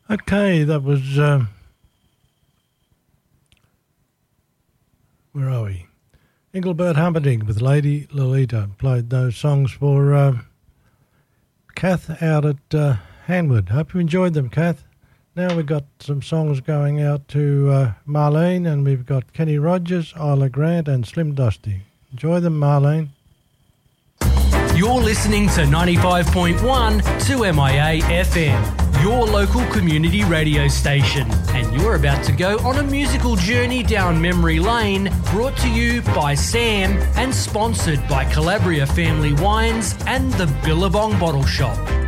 Okay, that was, where are we? Engelbert Humperdinck with Lady Lolita. Played those songs for Kath out at Hanwood. Hope you enjoyed them, Kath. Now we've got some songs going out to Marlene, and we've got Kenny Rogers, Isla Grant and Slim Dusty. Enjoy them, Marlene. You're listening to 95.1 2MIA FM, your local community radio station. And you're about to go on a musical journey down memory lane, brought to you by Sam and sponsored by Calabria Family Wines and the Billabong Bottle Shop.